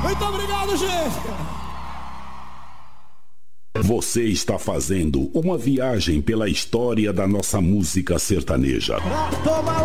Muito obrigado, gente. Você está fazendo uma viagem pela história da nossa música sertaneja.